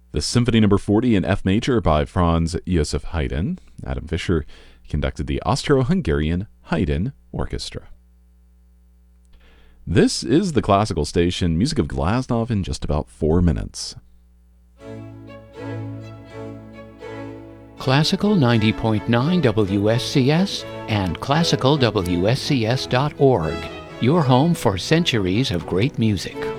The Symphony No. 40 in F major by Franz Josef Haydn. Adam Fischer conducted the Austro-Hungarian Haydn Orchestra. This is the Classical Station, music of Glasnov in just about 4 minutes. Classical 90.9 WSCS and classicalwscs.org, your home for centuries of great music.